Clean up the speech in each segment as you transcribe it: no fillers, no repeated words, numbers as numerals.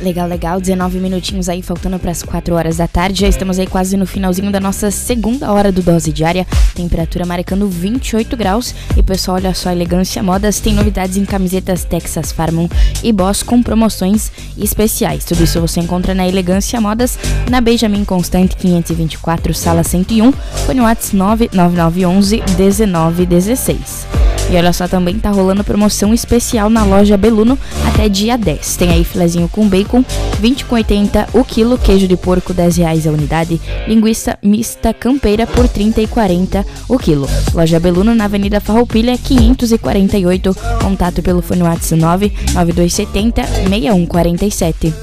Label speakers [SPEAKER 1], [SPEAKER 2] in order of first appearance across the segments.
[SPEAKER 1] Legal, 19 minutinhos aí, faltando para as 4 horas da tarde. Já estamos aí quase no finalzinho da nossa segunda hora do Dose Diária. Temperatura marcando 28 graus. E pessoal, olha só, Elegância Modas tem novidades em camisetas Texas Farmon e Boss com promoções especiais. Tudo isso você encontra na Elegância Modas, na Benjamin Constant 524, sala 101, fone WhatsApp 99911-1916. E olha só, também tá rolando promoção especial na loja Beluno até dia 10. Tem aí filezinho com bacon, 20,80 o quilo, queijo de porco, R$10 a unidade, linguiça mista campeira por R$30,40 o quilo. Loja Beluno na Avenida Farroupilha, 548, contato pelo fone WhatsApp 99270-6147.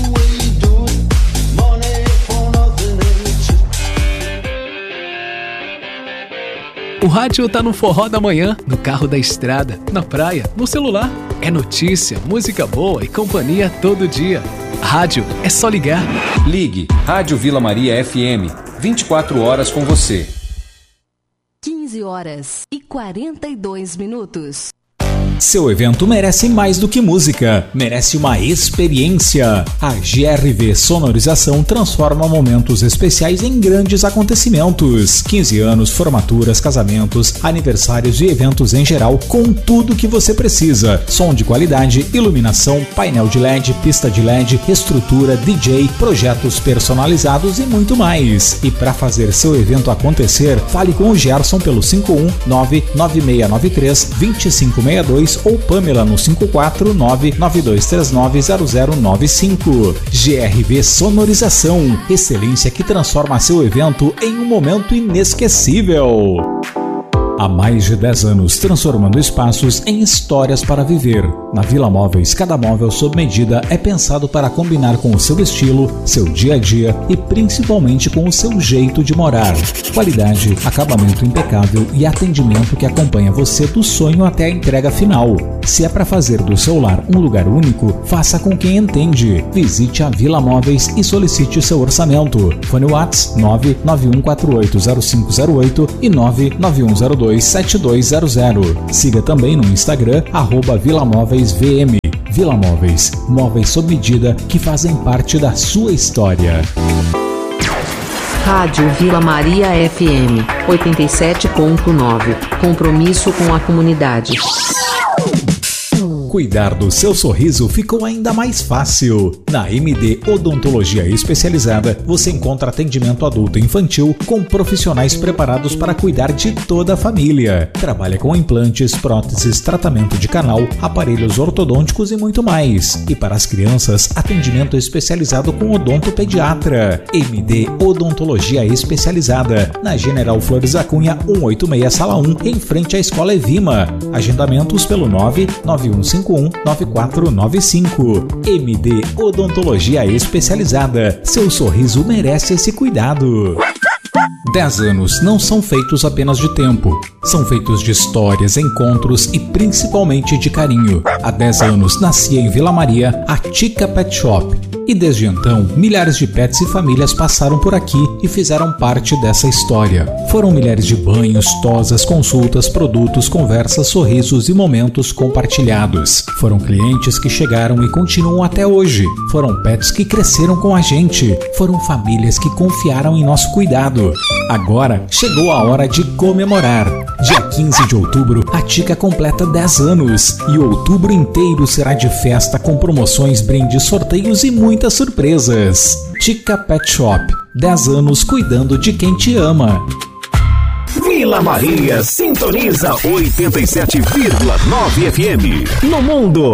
[SPEAKER 2] O rádio tá no forró da manhã, no carro da estrada, na praia, no celular. É notícia, música boa e companhia todo dia. Rádio é só ligar.
[SPEAKER 3] Ligue Rádio Vila Maria FM, 24 horas com você.
[SPEAKER 4] 15h42.
[SPEAKER 5] Seu evento merece mais do que música, merece uma experiência. A GRV Sonorização transforma momentos especiais em grandes acontecimentos. 15 anos, formaturas, casamentos, aniversários e eventos em geral, com tudo que você precisa. Som de qualidade, iluminação, painel de LED, pista de LED, estrutura, DJ, projetos personalizados e muito mais. E para fazer seu evento acontecer, fale com o Gerson pelo 51996932562 ou Pamela no 54992390095. GRV Sonorização, excelência que transforma seu evento em um momento inesquecível. Há mais de 10 anos, transformando espaços em histórias para viver. Na Vila Móveis, cada móvel sob medida é pensado para combinar com o seu estilo, seu dia a dia e principalmente com o seu jeito de morar. Qualidade, acabamento impecável e atendimento que acompanha você do sonho até a entrega final. Se é para fazer do seu lar um lugar único, faça com quem entende. Visite a Vila Móveis e solicite seu orçamento. Fone WhatsApp 991480508 e 991027200. Siga também no Instagram @VilaMóveisVM. Vila Móveis, móveis sob medida que fazem parte da sua história.
[SPEAKER 4] Rádio Vila Maria FM 87.9. Compromisso com a comunidade.
[SPEAKER 5] Cuidar do seu sorriso ficou ainda mais fácil. Na MD Odontologia Especializada, você encontra atendimento adulto e infantil com profissionais preparados para cuidar de toda a família. Trabalha com implantes, próteses, tratamento de canal, aparelhos ortodônticos e muito mais. E para as crianças, atendimento especializado com odontopediatra. MD Odontologia Especializada, na General Flores da Cunha 186, Sala 1, em frente à Escola Evima. Agendamentos pelo 991519495. MD Odontologia Especializada. Seu sorriso merece esse cuidado. 10 anos não são feitos apenas de tempo. São feitos de histórias, encontros e principalmente de carinho. Há 10 anos nascia em Vila Maria a Tica Pet Shop. E desde então, milhares de pets e famílias passaram por aqui e fizeram parte dessa história. Foram milhares de banhos, tosas, consultas, produtos, conversas, sorrisos e momentos compartilhados. Foram clientes que chegaram e continuam até hoje. Foram pets que cresceram com a gente. Foram famílias que confiaram em nosso cuidado. Agora chegou a hora de comemorar. Dia 15 de outubro, a Tica completa 10 anos. E outubro inteiro será de festa com promoções, brindes, sorteios e muitas surpresas. Tica Pet Shop, 10 anos cuidando de quem te ama.
[SPEAKER 6] Vila Maria sintoniza 87,9 FM. No mundo,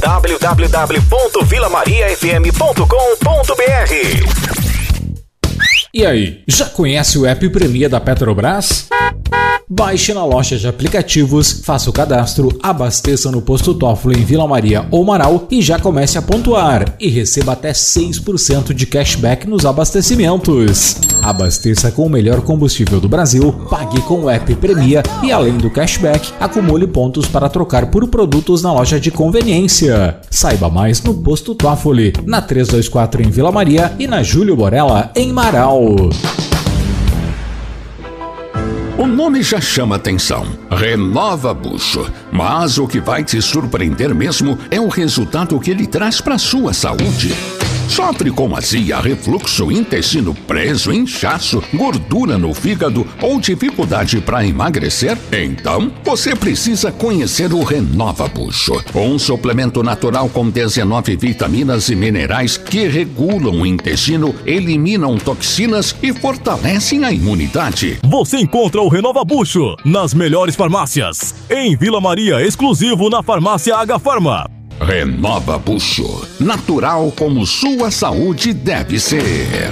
[SPEAKER 6] www.vilamariafm.com.br.
[SPEAKER 5] E aí, já conhece o app Premia da Petrobras? Baixe na loja de aplicativos, faça o cadastro, abasteça no posto Toffoli em Vila Maria ou Marau e já comece a pontuar e receba até 6% de cashback nos abastecimentos. Abasteça com o melhor combustível do Brasil, pague com o app Premia e além do cashback, acumule pontos para trocar por produtos na loja de conveniência. Saiba mais no posto Toffoli, na 324 em Vila Maria e na Júlio Borella em Marau.
[SPEAKER 7] O nome já chama atenção, Renova Bucho. Mas o que vai te surpreender mesmo é o resultado que ele traz para sua saúde. Sofre com azia, refluxo, intestino preso, inchaço, gordura no fígado ou dificuldade para emagrecer? Então, você precisa conhecer o Renova Bucho, um suplemento natural com 19 vitaminas e minerais que regulam o intestino, eliminam toxinas e fortalecem a imunidade.
[SPEAKER 8] Você encontra o Renova Bucho nas melhores farmácias. Em Vila Maria, exclusivo na farmácia H Farma.
[SPEAKER 7] Renova Bucho, natural como sua saúde deve ser.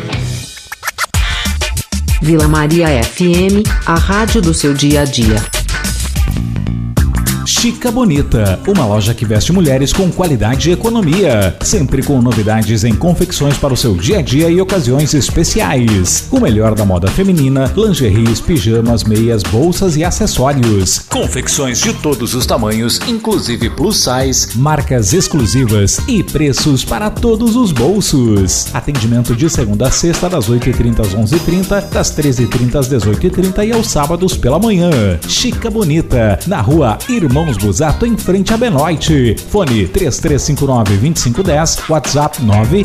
[SPEAKER 4] Vila Maria FM, a rádio do seu dia a dia.
[SPEAKER 5] Chica Bonita, uma loja que veste mulheres com qualidade e economia, sempre com novidades em confecções para o seu dia a dia e ocasiões especiais. O melhor da moda feminina, lingeries, pijamas, meias, bolsas e acessórios. Confecções de todos os tamanhos, inclusive plus size, marcas exclusivas e preços para todos os bolsos. Atendimento de segunda a sexta das 8h30 às 11h30, das 13h30 às 18h30 e aos sábados pela manhã. Chica Bonita, na rua Irmãos Busato, em frente a Benoit. Fone 3359-2510, WhatsApp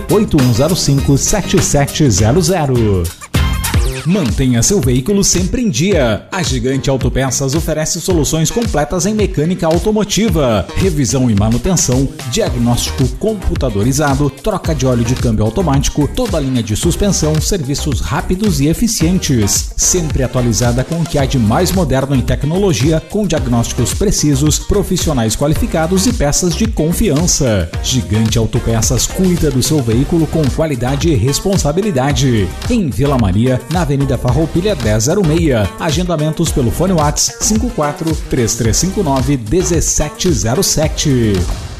[SPEAKER 5] 98105-7700. Mantenha seu veículo sempre em dia. A Gigante Autopeças oferece soluções completas em mecânica automotiva, revisão e manutenção, diagnóstico computadorizado, troca de óleo de câmbio automático, toda a linha de suspensão, serviços rápidos e eficientes. Sempre atualizada com o que há de mais moderno em tecnologia, com diagnósticos precisos, profissionais qualificados e peças de confiança. Gigante Autopeças cuida do seu veículo com qualidade e responsabilidade. Em Vila Maria, na Avenida Farroupilha 1006. Agendamentos pelo fone WhatsApp 54-3359-1707.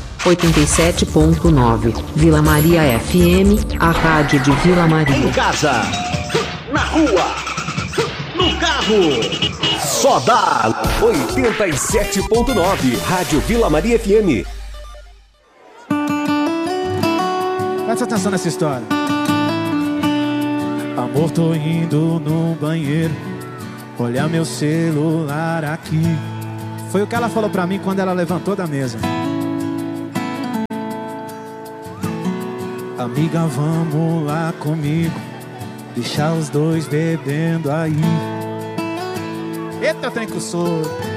[SPEAKER 4] 87.9 Vila Maria FM, a rádio de Vila Maria.
[SPEAKER 6] Em casa, na rua, no carro, só dá 87.9 Rádio Vila Maria FM.
[SPEAKER 9] Presta atenção nessa história. Amor, tô indo no banheiro, olhar meu celular aqui. Foi o que ela falou pra mim quando ela levantou da mesa. Amiga, vamos lá comigo, deixar os dois bebendo aí. Eita, tem que o sou.